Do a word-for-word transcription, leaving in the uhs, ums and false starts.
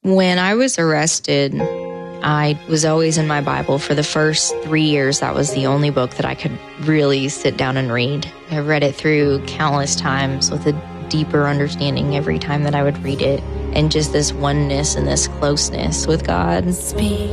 When I was arrested, I was always in my Bible. For the first three years, that was the only book that I could really sit down and read. I read it through countless times with a deeper understanding every time that I would read it, and just this oneness and this closeness with God. Speak.